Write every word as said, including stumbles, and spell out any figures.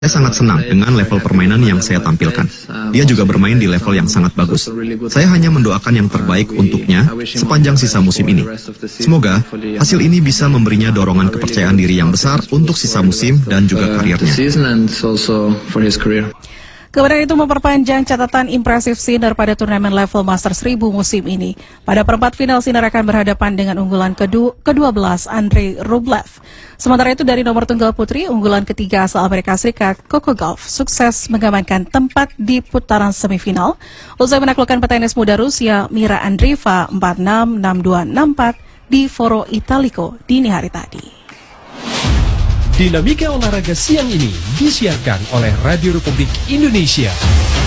Saya sangat senang dengan level permainan yang saya tampilkan. Dia juga bermain di level yang sangat bagus. Saya hanya mendoakan yang terbaik untuknya sepanjang sisa musim ini. Semoga hasil ini bisa memberinya dorongan kepercayaan diri yang besar untuk sisa musim dan juga karirnya. Kemudian itu memperpanjang catatan impresif Sinner pada turnamen level Masters seribu musim ini. Pada perempat final, Sinner akan berhadapan dengan unggulan kedua belas Andrei Rublev. Sementara itu dari nomor tunggal putri, unggulan ketiga asal Amerika Serikat, Coco Gauff, sukses mengamankan tempat di putaran semifinal. Usai menaklukkan petenis muda Rusia, Mira Andreeva empat enam, enam dua, enam empat di Foro Italico dini hari tadi. Dinamika olahraga siang ini disiarkan oleh Radio Republik Indonesia.